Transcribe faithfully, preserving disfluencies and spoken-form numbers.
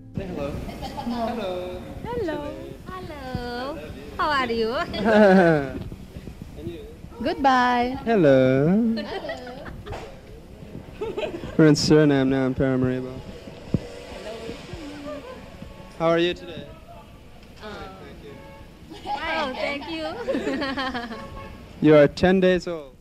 Say hello. Hello. Hello. Hello. How are you? And you? Goodbye. Hello. We're in Suriname now in Paramaribo. How are you today? Oh, thank you. You are ten days old.